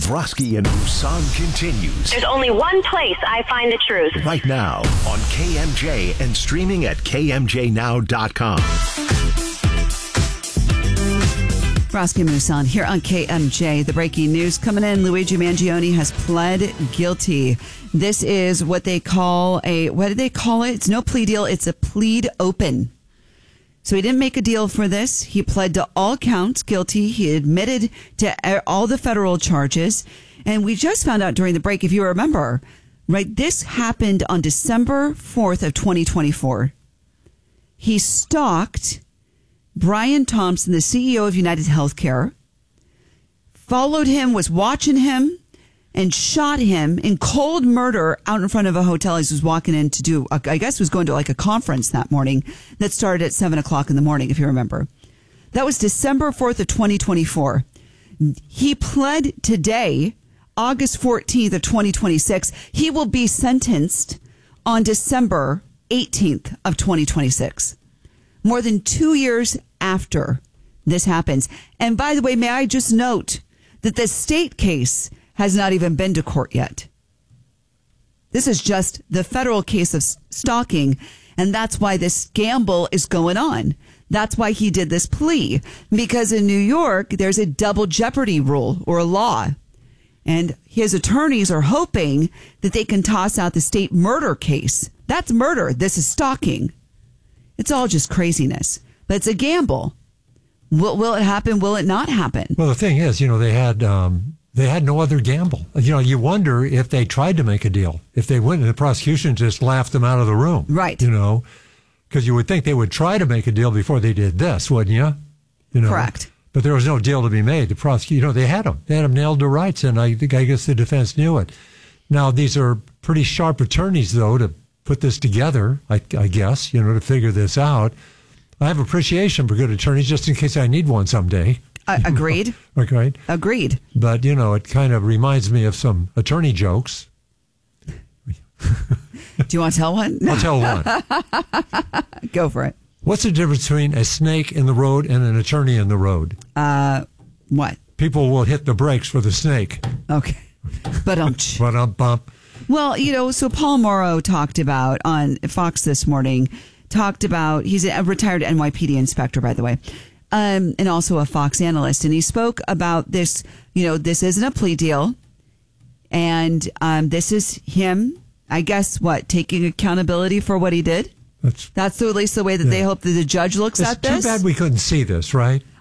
Vrosky and Rusan continues There's only one place I find the truth. right now on KMJ and streaming at KMJNow.com. Vrosky and Rusan here on KMJ. The breaking news coming in. Luigi Mangione has pled guilty. This is what they call what do they call it? It's no plea deal. It's a plead open. So he didn't make a deal for this. He pled to all counts guilty. He admitted to all the federal charges. And we just found out during the break, if you remember, right, this happened on December 4th of 2024. He stalked Brian Thompson, the CEO of United Healthcare, followed him, was watching him, and shot him in cold murder out in front of a hotel. He was walking in to do, I guess was going to like a conference that morning that started at 7 o'clock in the morning, if you remember. That was December 4th of 2024. He pled today, August 14th of 2026. He will be sentenced on December 18th of 2026. More than 2 years after this happens. And by the way, may I just note that the state case has not even been to court yet. This is just the federal case of stalking, and that's why this gamble is going on. That's why he did this plea, because in New York, there's a double jeopardy rule or law, and his attorneys are hoping that they can toss out the state murder case. That's murder. This is stalking. It's all just craziness, but it's a gamble. Will it happen? Will it not happen? Well, the thing is, they had no other gamble. You wonder if they tried to make a deal, if they went and the prosecution just laughed them out of the room. Right. Because you would think they would try to make a deal before they did this, wouldn't you? Correct. But there was no deal to be made. The prosecutor, they had them. They had them nailed to rights, and I guess the defense knew it. Now, these are pretty sharp attorneys, though, to put this together, I guess, to figure this out. I have appreciation for good attorneys just in case I need one someday. Agreed. Okay. Agreed. But, it kind of reminds me of some attorney jokes. Do you want to tell one? I'll tell one. Go for it. What's the difference between a snake in the road and an attorney in the road? What? People will hit the brakes for the snake. Okay. Bump. Well, so Paul Morrow talked about on Fox this morning, he's a retired NYPD inspector, by the way. And also a Fox analyst. And he spoke about this, this isn't a plea deal. And this is him, I guess, taking accountability for what he did? That's at least the way that they hope that the judge looks at this. It's too bad we couldn't see this, right?